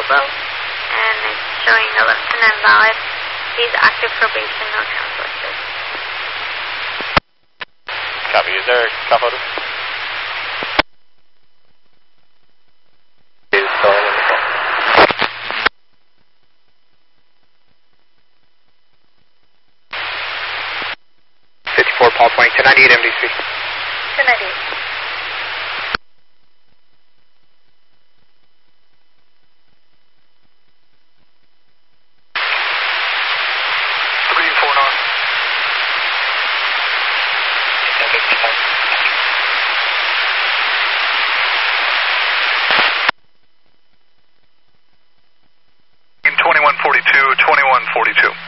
Bravo, and it's showing 11-9 valid. He's active probation, no counts listed. Copy. Is there car photos? Is calling on the phone. 54 Paul 20, 1098 MDC. 1098. In 2142, 2142.